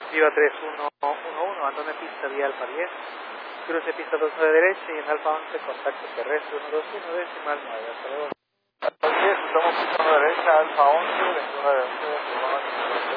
Viva 3111, abandone pista vía Alfa 10, cruce pista 2 de derecha y en Alfa 11 contacto terrestre 121 decimal 9. Hasta luego. Alfa 10, estamos pista 1 derecha, Alfa 11, 21 de derecha,